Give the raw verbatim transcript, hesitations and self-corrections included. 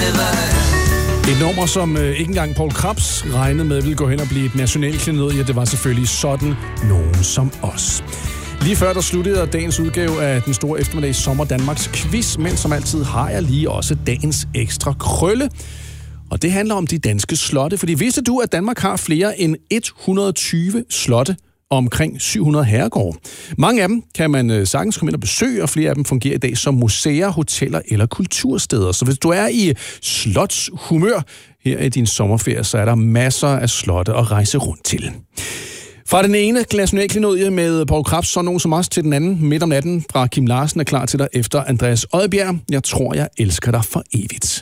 Et nummer, som øh, ikke engang Poul Krebs regnede med ville gå hen og blive et nationalt klenodie, det var selvfølgelig Sådan nogen som os. Lige før der sluttede dagens udgave af den store eftermiddags Sommer Danmarks quiz, men som altid har jeg lige også dagens ekstra krølle. Og det handler om de danske slotte, fordi vidste du, at Danmark har flere end et hundrede og tyve slotte og omkring syv hundrede herregårde. Mange af dem kan man sagtens komme ind og besøge, og flere af dem fungerer i dag som museer, hoteller eller kultursteder. Så hvis du er i slotshumør her i din sommerferie, så er der masser af slotte at rejse rundt til. Fra den ene nationalklenodie med Poul Krebs, så nogen som os, til den anden midt om natten fra Kim Larsen er klar til dig efter Andreas Odbjerg. Jeg tror, jeg elsker dig for evigt.